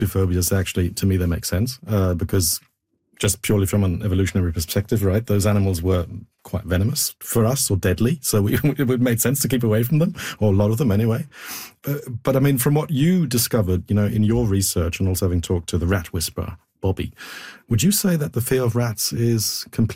phobias, actually, to me, they make sense because just purely from an evolutionary perspective, right, those animals were quite venomous for us or deadly. So it made sense to keep away from them, or a lot of them anyway. But I mean, from what you discovered, in your research and also having talked to the rat whisperer, Bobby, would you say that the fear of rats is completely